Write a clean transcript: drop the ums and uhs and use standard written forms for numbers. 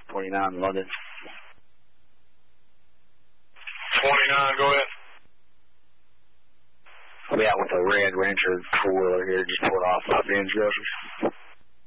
29 London. 29, go ahead. I'll be out with a red Rancher 4-wheeler here, just pulled off Ben's Groceries.